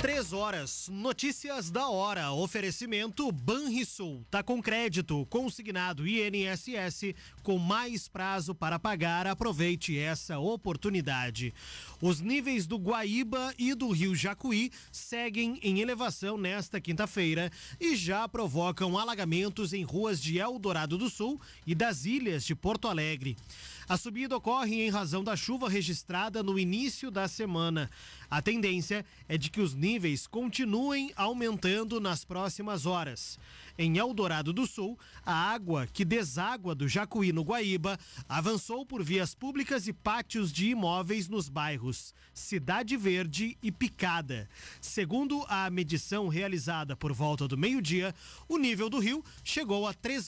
3 horas, notícias da hora, oferecimento Banrisul, tá com crédito, consignado INSS, com mais prazo para pagar, aproveite essa oportunidade. Os níveis do Guaíba e do Rio Jacuí seguem em elevação nesta quinta-feira e já provocam alagamentos em ruas de Eldorado do Sul e das ilhas de Porto Alegre. A subida ocorre em razão da chuva registrada no início da semana. A tendência é de que os níveis continuem aumentando nas próximas horas. Em Eldorado do Sul, a água que deságua do Jacuí no Guaíba avançou por vias públicas e pátios de imóveis nos bairros Cidade Verde e Picada. Segundo a medição realizada por volta do meio-dia, o nível do rio chegou a 3,52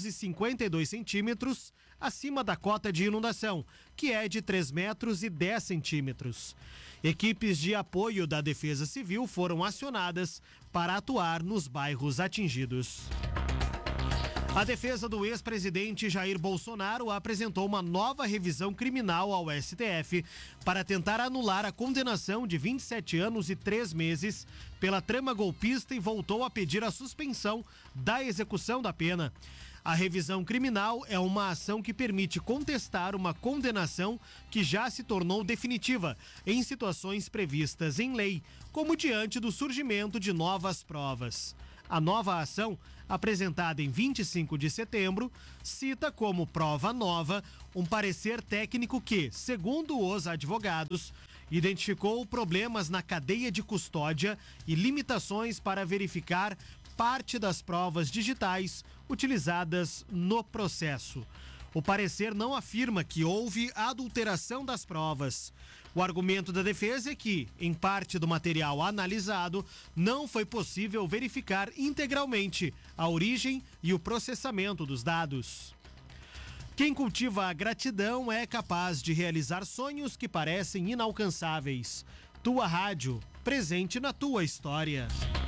metros acima da cota de inundação, que é de 3,10 metros. Equipes de apoio da Defesa Civil foram acionadas para atuar nos bairros atingidos. A defesa do ex-presidente Jair Bolsonaro apresentou uma nova revisão criminal ao STF para tentar anular a condenação de 27 anos e 3 meses pela trama golpista e voltou a pedir a suspensão da execução da pena. A revisão criminal é uma ação que permite contestar uma condenação que já se tornou definitiva em situações previstas em lei, como diante do surgimento de novas provas. A nova ação, apresentada em 25 de setembro, cita como prova nova um parecer técnico que, segundo os advogados, identificou problemas na cadeia de custódia e limitações para verificar parte das provas digitais utilizadas no processo. O parecer não afirma que houve adulteração das provas. O argumento da defesa é que, em parte do material analisado, não foi possível verificar integralmente a origem e o processamento dos dados. Quem cultiva a gratidão é capaz de realizar sonhos que parecem inalcançáveis. Tua Rádio, presente na tua história.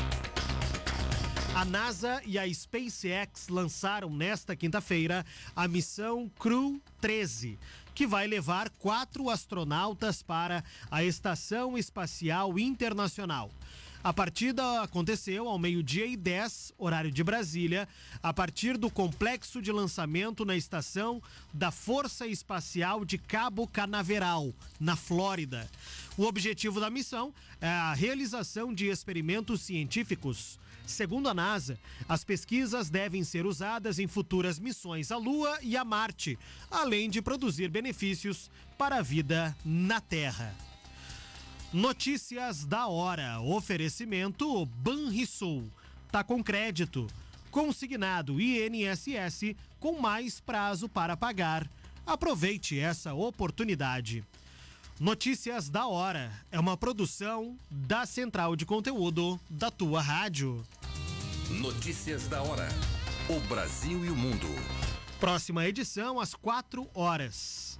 A NASA e a SpaceX lançaram nesta quinta-feira a missão Crew 13, que vai levar 4 astronautas para a Estação Espacial Internacional. A partida aconteceu ao 12:10, horário de Brasília, a partir do complexo de lançamento na estação da Força Espacial de Cabo Canaveral, na Flórida. O objetivo da missão é a realização de experimentos científicos. Segundo a NASA, as pesquisas devem ser usadas em futuras missões à Lua e a Marte, além de produzir benefícios para a vida na Terra. Notícias da hora, oferecimento Banrisul, tá com crédito, consignado INSS com mais prazo para pagar. Aproveite essa oportunidade. Notícias da hora é uma produção da Central de Conteúdo da Tua Rádio. Notícias da hora. O Brasil e o mundo. Próxima edição às 4 horas.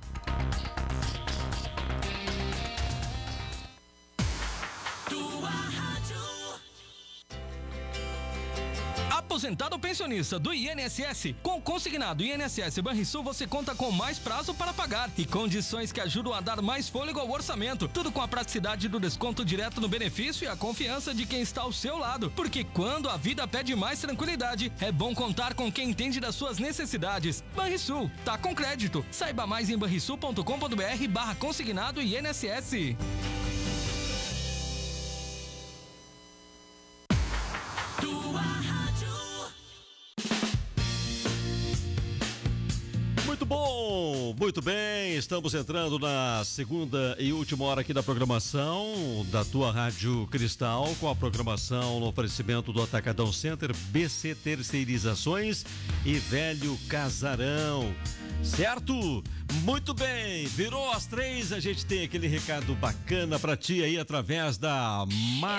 Aposentado ou pensionista do INSS, com o consignado INSS Banrisul você conta com mais prazo para pagar e condições que ajudam a dar mais fôlego ao orçamento. Tudo com a praticidade do desconto direto no benefício e a confiança de quem está ao seu lado. Porque quando a vida pede mais tranquilidade, é bom contar com quem entende das suas necessidades. Banrisul, tá com crédito. Saiba mais em banrisul.com.br/consignado INSS. Muito bom, muito bem, estamos entrando na segunda e última hora aqui da programação da Tua Rádio Cristal, com a programação no oferecimento do Atacadão Center, BC Terceirizações e Velho Casarão, certo? Muito bem, virou às 3, a gente tem aquele recado bacana pra ti aí através da